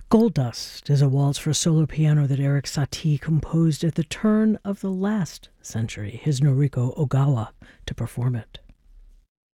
Gold Dust is a waltz for solo piano that Erik Satie composed at the turn of the last century, his Noriko Ogawa to perform it.